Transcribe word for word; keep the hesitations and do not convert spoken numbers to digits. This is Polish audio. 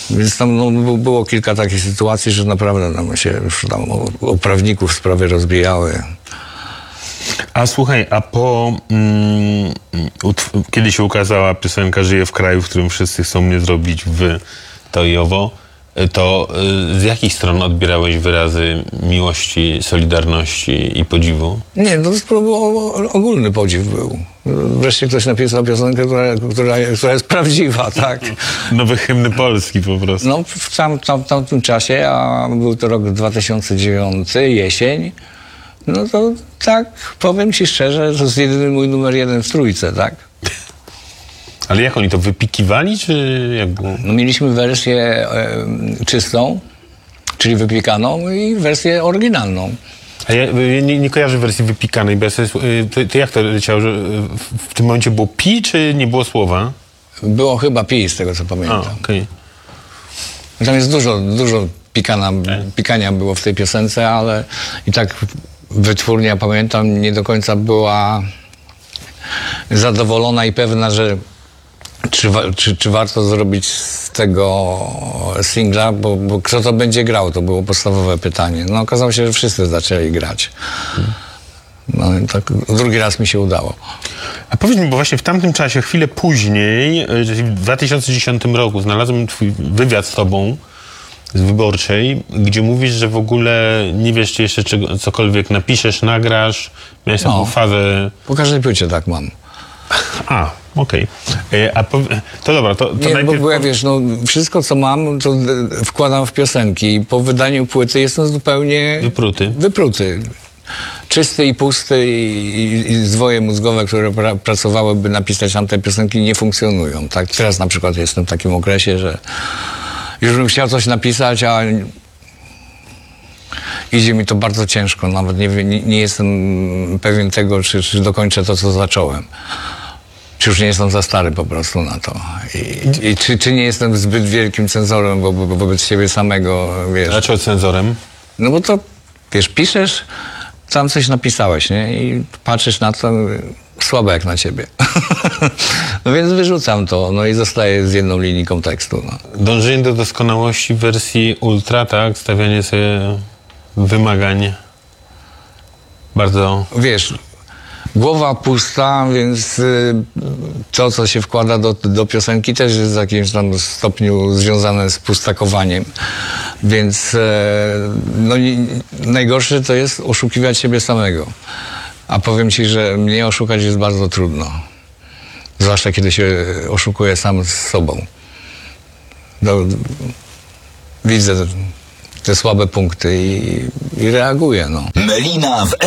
Więc tam no, było kilka takich sytuacji, że naprawdę tam się już tam o, o prawników sprawy rozbijały. A słuchaj, a po... Mm, utw- kiedy się ukazała piosenka Żyję w kraju, w którym wszyscy chcą mnie zrobić w to i owo, to y, z jakich stron odbierałeś wyrazy miłości, solidarności i podziwu? Nie, no to był ogólny podziw był. Wreszcie ktoś napisał piosenkę, która, która, która jest prawdziwa, tak? Nowy hymny Polski po prostu. No w tam, tam, tamtym czasie, a był to rok dwa tysiące dziewiąty, jesień, no to tak, powiem ci szczerze, to jest jedyny mój numer jeden w trójce, tak? Ale jak oni to wypikiwali, czy jak było? No mieliśmy wersję e, czystą, czyli wypikaną i wersję oryginalną. A ja nie, nie kojarzę wersji wypikanej, bo ja sobie, to, to jak to leciało, że w tym momencie było pi, czy nie było słowa? Było chyba pi, z tego co pamiętam. A, okej. Tam jest dużo, dużo pikana, pikania było w tej piosence, ale i tak wytwórnia, pamiętam, nie do końca była zadowolona i pewna, że czy, czy, czy warto zrobić z tego singla, bo, bo kto to będzie grał, to było podstawowe pytanie. No okazało się, że wszyscy zaczęli grać. No i tak drugi raz mi się udało. A powiedz mi, bo właśnie w tamtym czasie, chwilę później, czyli w dwa tysiące dziesiątym roku, znalazłem twój wywiad z tobą z Wyborczej, gdzie mówisz, że w ogóle nie wiesz, czy jeszcze czego, cokolwiek napiszesz, nagrasz. Miałeś taką No. fazę... Po każdej płycie tak mam. A, okej. Okay. A powie... to dobra, to, to Nie, najpierw... bo, bo ja wiesz, no wszystko co mam, to e, wkładam w piosenki i po wydaniu płyty jestem zupełnie... Wypruty. Wypruty. Czysty i pusty i, i, i zwoje mózgowe, które pra, pracowałyby napisać tam te piosenki, nie funkcjonują. Tak? Teraz na przykład jestem w takim okresie, że już bym chciał coś napisać, a idzie mi to bardzo ciężko. Nawet nie, nie, nie jestem pewien tego, czy, czy dokończę to, co zacząłem. Czy już nie jestem za stary po prostu na to. I, i czy, czy nie jestem zbyt wielkim cenzorem wo, wo, wobec siebie samego, wiesz. Dlaczego cenzorem? No bo to, wiesz, piszesz, tam coś napisałeś, nie? I patrzysz na to, słabe jak na ciebie. No więc wyrzucam to, no i zostaję z jedną linijką tekstu. No. Dążenie do doskonałości w wersji ultra, tak? Stawianie sobie wymagań bardzo... Wiesz, głowa pusta, więc y, to, co się wkłada do, do piosenki, też jest w jakimś tam stopniu związane z pustakowaniem. Więc e, no, i, najgorsze to jest oszukiwać siebie samego. A powiem ci, że mnie oszukać jest bardzo trudno. Zwłaszcza kiedy się oszukuje sam z sobą. No, widzę te słabe punkty i, i reaguję. No. Melina w